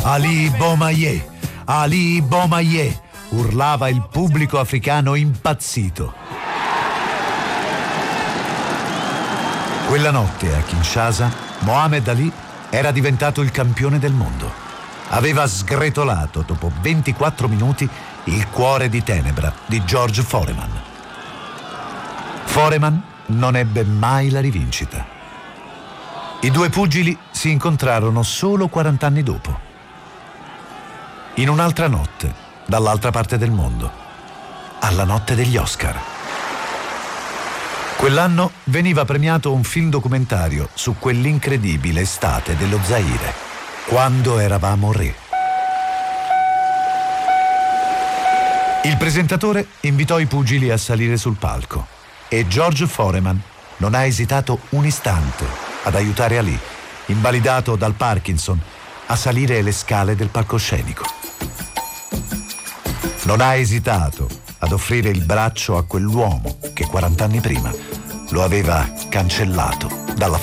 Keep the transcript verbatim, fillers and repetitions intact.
Ali Boumaier, Ali Boumaier, urlava il pubblico africano impazzito. Quella notte a Kinshasa, Mohamed Ali era diventato il campione del mondo. Aveva sgretolato dopo ventiquattro minuti il cuore di tenebra di George Foreman. Foreman non ebbe mai la rivincita. I due pugili si incontrarono solo quaranta anni dopo. In un'altra notte, dall'altra parte del mondo, alla notte degli Oscar. Quell'anno veniva premiato un film documentario su quell'incredibile estate dello Zaire, quando eravamo re. Il presentatore invitò i pugili a salire sul palco e George Foreman non ha esitato un istante ad aiutare Ali, invalidato dal Parkinson, a salire le scale del palcoscenico. Non ha esitato ad offrire il braccio a quell'uomo che quaranta anni prima lo aveva cancellato dalla